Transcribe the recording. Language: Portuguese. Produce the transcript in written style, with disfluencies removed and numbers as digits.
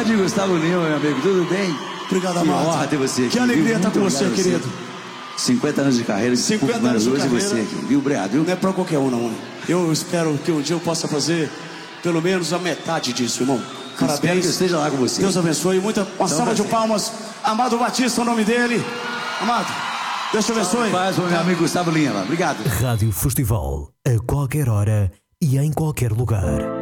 Grande Gustavo Lima, meu amigo, tudo bem? Obrigado, que Amado. honra ter você aqui. Que alegria estar com você, querido. 50 anos de carreira, 50 anos de hoje carreira. você aqui, viu? Obrigado, viu? Não é pra qualquer um, não. Eu espero que um dia eu possa fazer pelo menos a metade disso, irmão. Espero que eu Parabéns. esteja lá com você. Deus abençoe. Uma salva de palmas. Amado Batista, o nome dele. Amado, Deus te abençoe. Paz, meu amigo Gustavo Lima. Obrigado. Rádio Festival, a qualquer hora e em qualquer lugar.